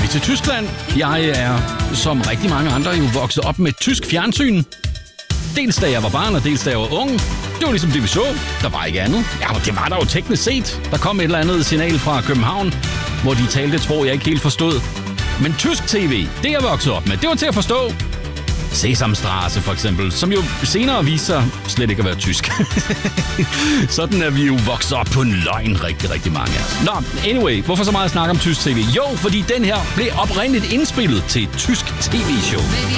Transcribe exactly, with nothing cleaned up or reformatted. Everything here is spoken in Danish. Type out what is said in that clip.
til Tyskland. Jeg er, som rigtig mange andre, jo vokset op med tysk fjernsyn. Dels da jeg var barn, og dels da jeg var ung. Det var ligesom det, vi så. Der var ikke andet. Ja, det var der jo teknisk set. Der kom et eller andet signal fra København, hvor de talte et sprog, jeg ikke helt forstod. Men tysk tv, det jeg voksede op med, det var til at forstå. Sesamstraße for eksempel, som jo senere viser sig slet ikke at være tysk. Sådan er vi jo vokset op på en løgn, rigtig, rigtig mange af os. Nå, anyway, hvorfor så meget at snakke om tysk tv? Jo, fordi den her blev oprindeligt indspillet til et tysk tv-show.